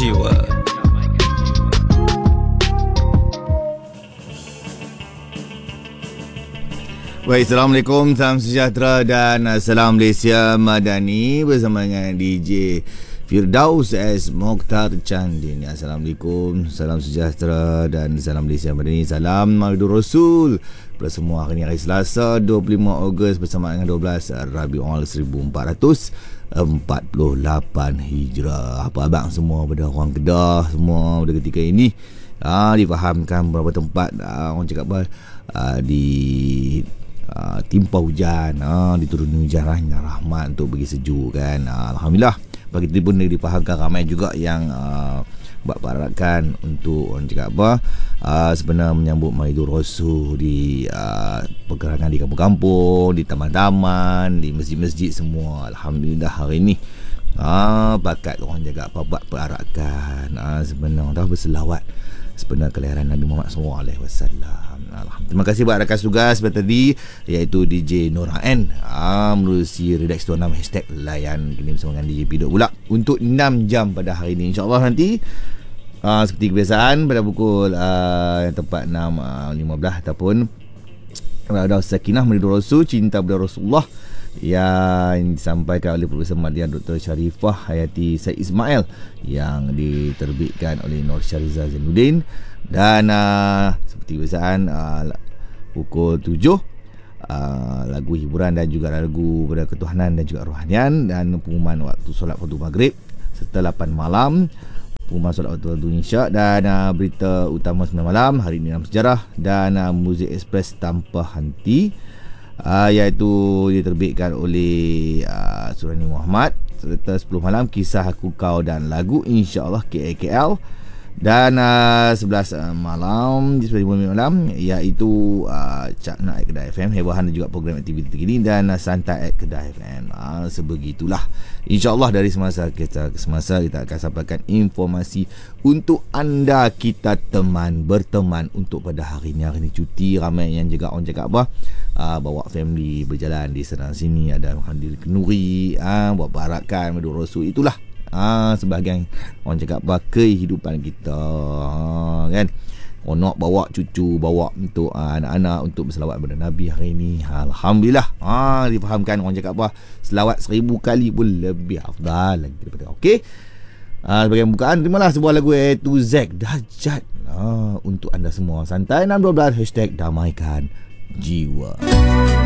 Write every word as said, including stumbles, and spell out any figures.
jiwa. Baik, Assalamualaikum, salam sejahtera dan salam Malaysia Madani bersama dengan D J Firdaus S. Mokhtar Chandin. Assalamualaikum, salam sejahtera dan salam Malaysia Madani. Salam Maulidur Rasul kepada semua. Hari ini hari Selasa dua puluh lima Ogos bersama dengan dua belas Rabiul Awal seribu empat ratus empat puluh lapan Hijrah. Apa abang semua pada orang Kedah semua pada ketika ini ah, difahamkan beberapa tempat ah, orang cakap apa ah, di Uh, timpa hujan, uh, dituruni hujan rahmat untuk bagi sejuk kan. uh, Alhamdulillah, bagi itu pun dipahamkan ramai juga yang uh, buat perarakan untuk orang cakap apa uh, sebenarnya menyambut Maulidur Rasul di uh, pergerakan di kampung-kampung, di taman-taman, di masjid-masjid semua. Alhamdulillah hari ini uh, bakat orang jaga apa buat perarakan uh, sebenarnya dah berselawat sebenarnya kelahiran Nabi Muhammad sallallahu alaihi wasallam. Terima kasih buat rakan tugas seperti tadi, iaitu D J Nora N ah, menerusi redaksi enam hashtag layan kini bersama dengan D J Pidok pula untuk enam jam pada hari ini. InsyaAllah nanti ah, seperti kebiasaan pada pukul ah, yang tepat enam lima belas ataupun ada Sakinah Maulidur Rasul, cinta kepada Rasulullah yang disampaikan oleh Profesor Madya Doktor Sharifah Hayati Said Ismail yang diterbitkan oleh Nur Syariza Zainuddin. Dan uh, seperti biasaan uh, pukul tujuh uh, lagu hiburan dan juga lagu pada ketuhanan dan juga rohanian, dan pengumuman waktu solat fardu maghrib serta lapan malam pengumuman solat waktu fardu isyak, dan uh, berita utama sembilan malam hari ini dalam sejarah, dan uh, muzik ekspres tanpa henti uh, iaitu diterbitkan oleh uh, Surani Muhammad, serta sepuluh malam kisah aku kau dan lagu InsyaAllah K A K L. Dan uh, sebelas uh, malam, sebelas malam iaitu uh, Cak Nak at Kedah F M, hebahan dan juga program aktiviti terkini, dan uh, santai at Kedah F M. uh, Sebegitulah, InsyaAllah dari semasa kita ke semasa kita akan sampaikan informasi untuk anda, kita teman berteman untuk pada hari ini. Hari ini cuti, ramai yang juga orang cakap apa uh, bawa family berjalan di sana sini, ada hadir kenuri, uh, buat barakan Maulidur Rasul. Itulah Ah, sebahagian orang cakap apa kehidupan kita, ah, kan. Oh, nak bawa cucu, bawa untuk ah, anak-anak untuk berselawat kepada Nabi hari ini. Alhamdulillah, ah, difahamkan orang cakap apa selawat seribu kali pun lebih afdal lagi daripada. Okey, ah, sebagai pembukaan, terimalah sebuah lagu A to Z Dahsyat ah, untuk anda semua. Santai enam dua belas hashtag damaikan jiwa.